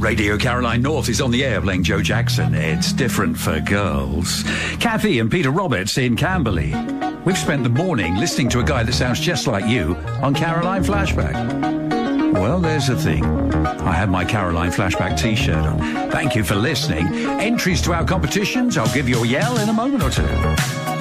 Radio Caroline North is on the air playing Joe Jackson. It's different for girls. Kathy and Peter Roberts in Camberley. We've spent the morning listening to a guy that sounds just like you on Caroline Flashback. Well, there's the thing. I have my Caroline Flashback T-shirt on. Thank you for listening. Entries to our competitions, I'll give you a yell in a moment or two.